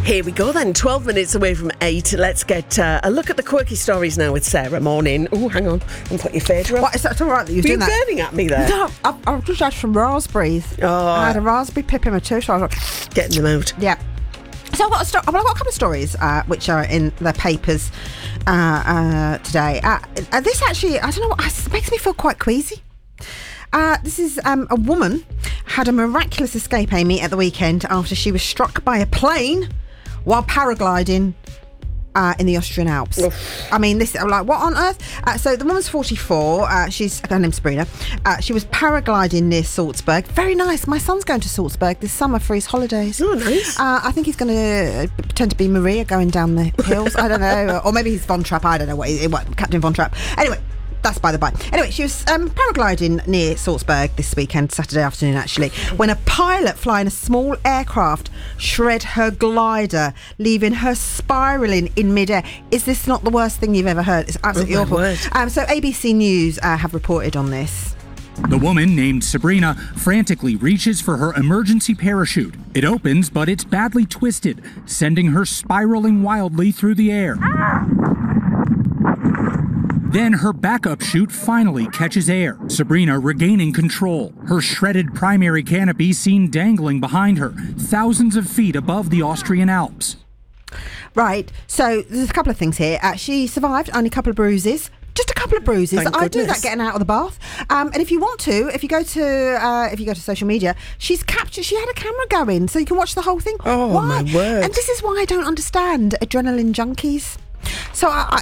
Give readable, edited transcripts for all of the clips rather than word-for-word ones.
Here we go then, 12 minutes away from 8. Let's get a look at the quirky stories now with Sarah. Morning. Oh, hang on. And put your fader up. What, is that all right that you're Were you doing that? burning at me there? No, I've just had some raspberries. Oh. I had a raspberry pip in my tooth, so I was like, Getting them out. yeah. So I've got a couple of stories which are in the papers today. This actually, I don't know, it makes me feel quite queasy. This is a woman had a miraculous escape, Amy, at the weekend after she was struck by a plane while paragliding in the Austrian Alps. Oof. I mean, this, like, what on earth? So the woman's 44. Her name's Sabrina. She was paragliding near Salzburg. Very nice. My son's going to Salzburg this summer for his holidays. Oh, nice. I think he's going to pretend to be Maria going down the hills. I don't know. Or maybe he's Von Trapp. I don't know what Captain Von Trapp. Anyway. That's by the by. Anyway, she was paragliding near Salzburg this weekend, Saturday afternoon actually, when a pilot flying a small aircraft shred her glider, leaving her spiralling in midair. Is this not the worst thing you've ever heard? It's absolutely awful. So ABC News have reported on this. The woman, named Sabrina, frantically reaches for her emergency parachute. It opens, but it's badly twisted, sending her spiraling wildly through the air. Then her backup chute finally catches air, Sabrina regaining control. Her shredded primary canopy seen dangling behind her, thousands of feet above the Austrian Alps. Right, so there's a couple of things here. She survived, only a couple of bruises. Just a couple of bruises. I do that getting out of the bath. And if you want to, if you go to social media, she had a camera going, so you can watch the whole thing. Oh, why? My word. And this is why I don't understand adrenaline junkies. So I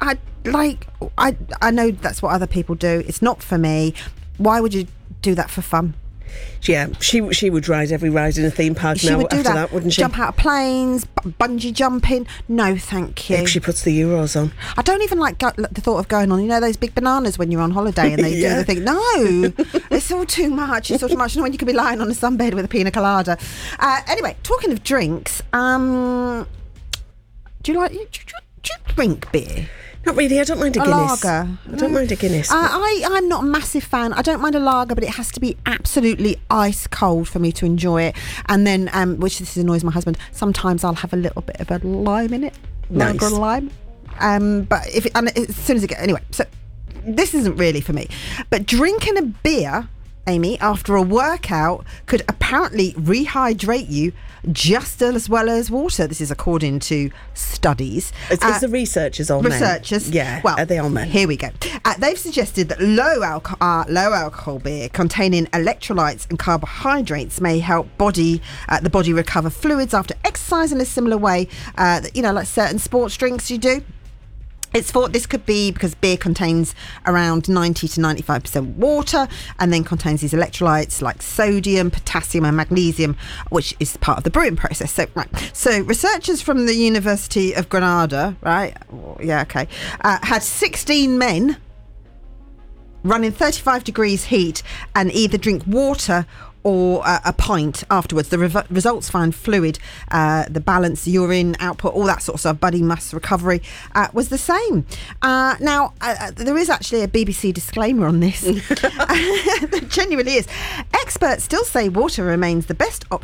know that's what other people do. It's not for me. Why would you do that for fun? Yeah, she would ride every ride in a theme park now after that, wouldn't she? Jump out of planes, bungee jumping. No, thank you. If she puts the Euros on. I don't even like the thought of going on, you know, those big bananas when you're on holiday and they do the thing. No, it's all too much. It's all too much. And when you could be lying on a sunbed with a pina colada. Anyway, talking of drinks, do you drink beer? Not really. I don't mind a Guinness. Lager. I don't mind a Guinness. I'm not a massive fan. I don't mind a lager, but it has to be absolutely ice cold for me to enjoy it. And then, which this annoys my husband, sometimes I'll have a little bit of a lime in it. Nice. Lager lime. But as soon as it gets... Anyway, so this isn't really for me. But drinking a beer, Amy, after a workout could apparently rehydrate you just as well as water. This is according to studies. Is the researchers on researchers? Yeah. Well, are they on there? Here we go. They've suggested that low alcohol beer containing electrolytes and carbohydrates may help the body recover fluids after exercise in a similar way, like certain sports drinks you do. It's thought this could be because beer contains around 90 to 95% water and then contains these electrolytes like sodium, potassium and magnesium, which is part of the brewing process. So researchers from the University of Granada, had 16 men running 35 degrees heat and either drink water or a pint afterwards. The results find fluid, the balance, urine output, all that sort of stuff, body mass recovery was the same. Now, there is actually a BBC disclaimer on this. There genuinely is. Experts still say water remains the best option